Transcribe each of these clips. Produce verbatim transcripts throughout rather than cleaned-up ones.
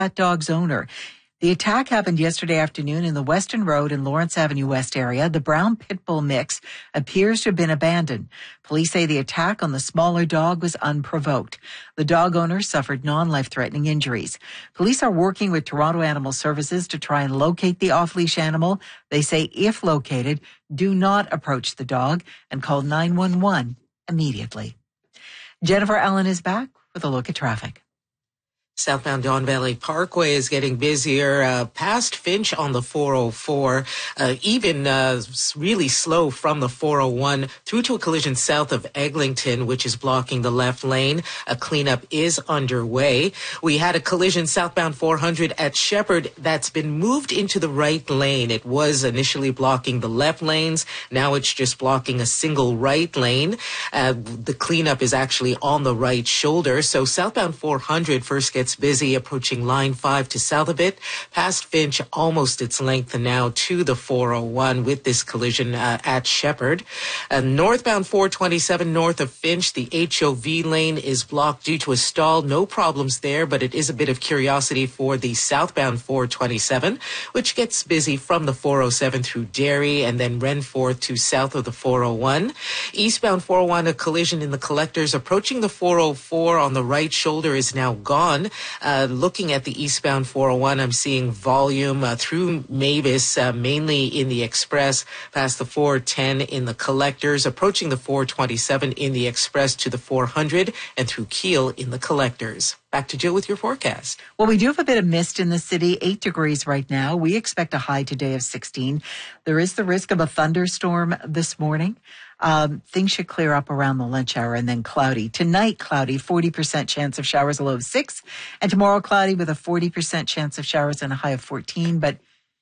that dog's owner. The attack happened yesterday afternoon in the Western Road and Lawrence Avenue West area. The brown pit bull mix appears to have been abandoned. Police say the attack on the smaller dog was unprovoked. The dog owner suffered non-life-threatening injuries. Police are working with Toronto Animal Services to try and locate the off-leash animal. They say if located, do not approach the dog and call nine one one immediately. Jennifer Allen is back with a look at traffic. Southbound Don Valley Parkway is getting busier uh, past Finch on the four oh four, uh, even uh, really slow from the four oh one through to a collision south of Eglinton, which is blocking the left lane. A cleanup is underway. We had a collision southbound four hundred at Shepherd that's been moved into the right lane. It was initially blocking the left lanes. Now it's just blocking a single right lane. Uh, the cleanup is actually on the right shoulder. So southbound four hundred first gets busy approaching line five to south of it, past Finch, almost its length now to the four oh one with this collision uh, at Shepherd. Uh, northbound four twenty-seven north of Finch, the H O V lane is blocked due to a stall. No problems there, but it is a bit of curiosity for the southbound four twenty-seven, which gets busy from the four oh seven through Derry and then Renforth to south of the four oh one. Eastbound four oh one, a collision in the collectors approaching the four oh four on the right shoulder is now gone. Uh, looking at the eastbound four oh one, I'm seeing volume uh, through Mavis, uh, mainly in the express, past the four ten in the collectors, approaching the four twenty-seven in the express to the four hundred, and through Kiel in the collectors. Back to Jill with your forecast. Well, we do have a bit of mist in the city, eight degrees right now. We expect a high today of sixteen. There is the risk of a thunderstorm this morning. Um, things should clear up around the lunch hour and then cloudy. Tonight, cloudy, forty percent chance of showers, a low of six. And tomorrow, cloudy with a forty percent chance of showers and a high of fourteen. But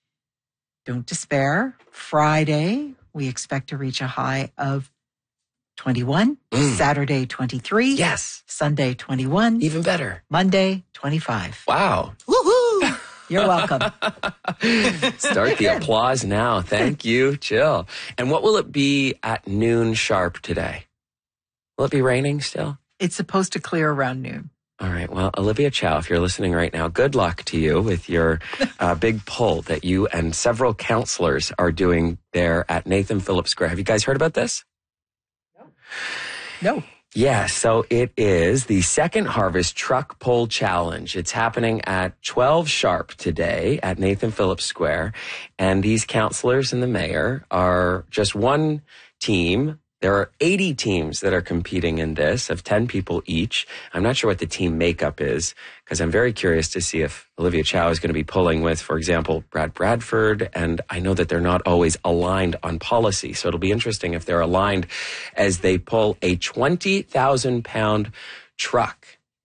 don't despair. Friday, we expect to reach a high of twenty-one. Mm. Saturday, twenty-three. Yes. Sunday, twenty-one. Even better. Monday, twenty-five. Wow. Woohoo! You're welcome. Start the applause now. Thank you, Jill. And what will it be at noon sharp today? Will it be raining still? It's supposed to clear around noon. All right. Well, Olivia Chow, if you're listening right now, good luck to you with your uh, big poll that you and several counselors are doing there at Nathan Phillips Square. Have you guys heard about this? No. No. Yeah, so it is the Second Harvest Truck Pull Challenge. It's happening at twelve sharp today at Nathan Phillips Square. And these counselors and the mayor are just one team. There are eighty teams that are competing in this, of ten people each. I'm not sure what the team makeup is, because I'm very curious to see if Olivia Chow is going to be pulling with, for example, Brad Bradford. And I know that they're not always aligned on policy. So it'll be interesting if they're aligned as they pull a twenty thousand pound truck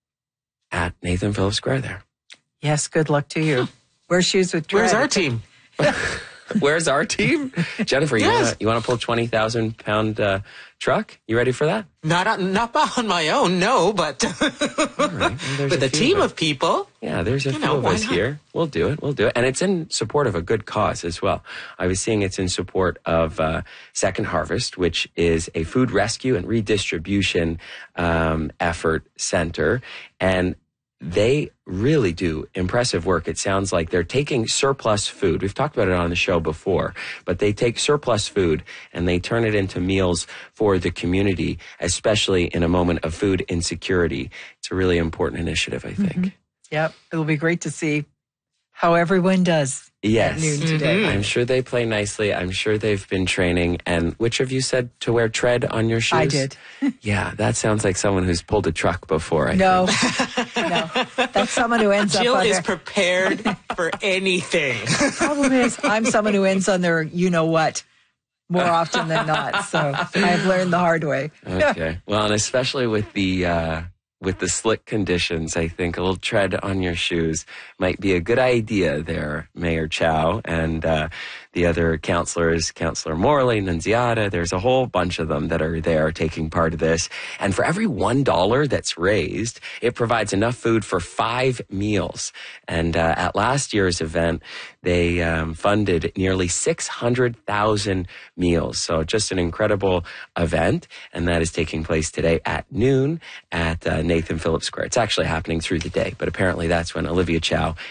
at Nathan Phillips Square there. Yes, good luck to you. Wear shoes with tread. Where's our team? Where's our team? Jennifer, you Yes. wanna, you want to pull twenty thousand pound uh, truck? You ready for that? Not not on my own, no, but All right. Well, with a team of people. Yeah, there's a You few know, of why us not? here. We'll do it. We'll do it. And it's in support of a good cause as well. I was seeing it's in support of uh, Second Harvest, which is a food rescue and redistribution um, effort center. And they really do impressive work. It sounds like they're taking surplus food. We've talked about it on the show before, but they take surplus food and they turn it into meals for the community, especially in a moment of food insecurity. It's a really important initiative, I think. Mm-hmm. Yep. It'll be great to see how everyone does Yes. at noon today. Mm-hmm. I'm sure they play nicely. I'm sure they've been training. And which of you said to wear tread on your shoes? I did. Yeah, that sounds like someone who's pulled a truck before, I No, think. no. That's someone who ends Jill up on is their... prepared for anything. Problem is, I'm someone who ends on their you-know-what more often than not. So I've learned the hard way. Okay. Well, and especially with the uh, with the slick conditions, I think a little tread on your shoes might be a good idea there, Mayor Chow and uh, the other counselors, Councillor Morley, Nunziata. There's a whole bunch of them that are there taking part of this. And for every one dollar that's raised, it provides enough food for five meals. And uh, at last year's event, they um, funded nearly six hundred thousand meals. So just an incredible event. And that is taking place today at noon at uh, Nathan Phillips Square. It's actually happening through the day, but apparently that's when Olivia Chow